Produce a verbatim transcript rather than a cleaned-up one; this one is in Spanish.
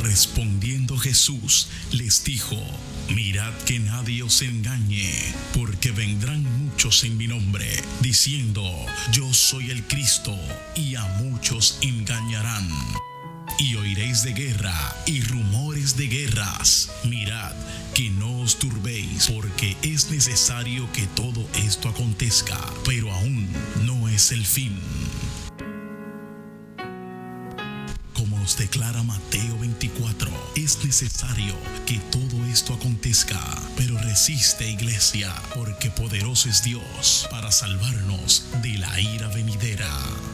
Respondiendo Jesús les dijo: mirad que nadie os engañe, porque vendrán muchos en mi nombre, diciendo: yo soy el Cristo, y a muchos engañarán. Y oiréis de guerra y rumores de guerras. Mirad que no os turbéis, porque es necesario que todo esto acontezca, pero aún no es el fin. Como nos declara Mateo veinticuatro, es necesario que todo esto acontezca, pero resiste, iglesia, porque poderoso es Dios para salvarnos de la ira venidera.